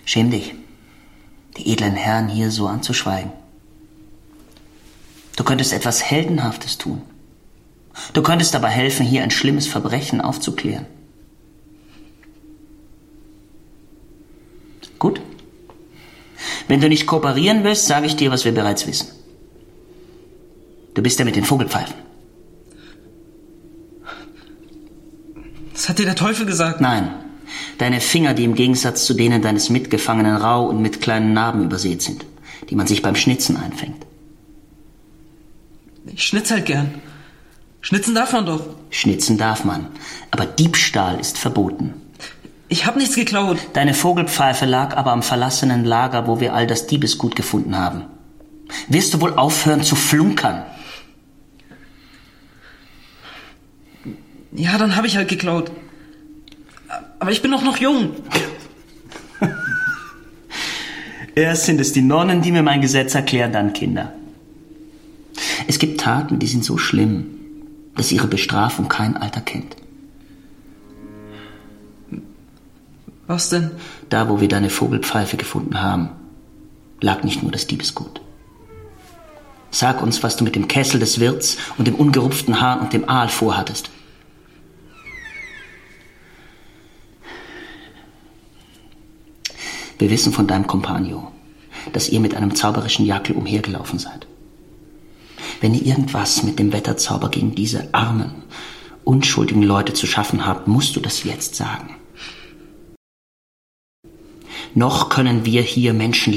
Schäm dich, die edlen Herren hier so anzuschweigen. Du könntest etwas Heldenhaftes tun. Du könntest dabei helfen, hier ein schlimmes Verbrechen aufzuklären. Gut. Wenn du nicht kooperieren willst, sage ich dir, was wir bereits wissen. Du bist der mit den Vogelpfeifen. Das hat dir der Teufel gesagt? Nein. Deine Finger, die im Gegensatz zu denen deines Mitgefangenen rau und mit kleinen Narben übersät sind, die man sich beim Schnitzen einfängt. Ich schnitz halt gern. Schnitzen darf man doch. Schnitzen darf man, aber Diebstahl ist verboten. Ich hab nichts geklaut. Deine Vogelpfeife lag aber am verlassenen Lager, wo wir all das Diebesgut gefunden haben. Wirst du wohl aufhören zu flunkern? Ja, dann habe ich halt geklaut. Aber ich bin doch noch jung. Erst sind es die Nonnen, die mir mein Gesetz erklären, dann Kinder. Es gibt Taten, die sind so schlimm, dass ihre Bestrafung kein Alter kennt. Was denn? Da, wo wir deine Vogelpfeife gefunden haben, lag nicht nur das Diebesgut. Sag uns, was du mit dem Kessel des Wirts und dem ungerupften Hahn und dem Aal vorhattest. Wir wissen von deinem Kompagnon, dass ihr mit einem zauberischen Jackel umhergelaufen seid. Wenn ihr irgendwas mit dem Wetterzauber gegen diese armen, unschuldigen Leute zu schaffen habt, musst du das jetzt sagen. Noch können wir hier Menschen